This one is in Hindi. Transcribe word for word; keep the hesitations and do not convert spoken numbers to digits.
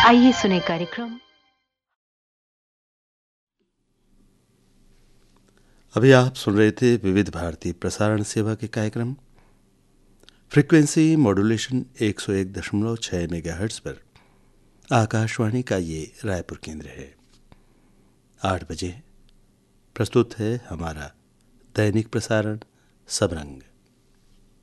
आइए सुने कार्यक्रम। अभी आप सुन रहे थे विविध भारती प्रसारण सेवा के कार्यक्रम। फ्रीक्वेंसी मॉड्यूलेशन एक सौ एक दशमलव छः मेगाहर्ट्ज़ पर आकाशवाणी का ये रायपुर केंद्र है। आठ बजे प्रस्तुत है हमारा दैनिक प्रसारण सबरंग।